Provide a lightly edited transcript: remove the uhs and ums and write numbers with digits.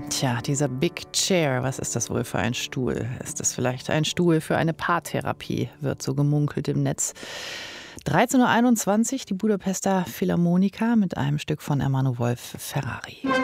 Tja, dieser Big Chair, was ist das wohl für ein Stuhl? Ist das vielleicht ein Stuhl für eine Paartherapie? Wird so gemunkelt im Netz. 13:21 Uhr, die Budapester Philharmoniker mit einem Stück von Ermanno Wolf Ferrari.